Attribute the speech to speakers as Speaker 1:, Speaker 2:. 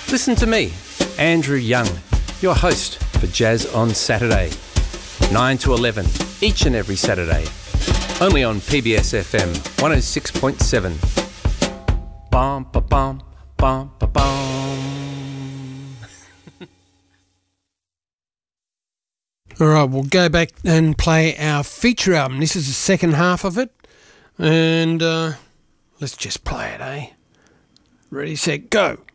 Speaker 1: Listen to me, Andrew Young, your host for Jazz on Saturday, 9 to 11, each and every Saturday, only on PBS FM 106.7. Bum, ba, bum, bum, ba, bum.
Speaker 2: All right, we'll go back and play our feature album. This is the second half of it, and let's just play it, eh? Ready, set, go.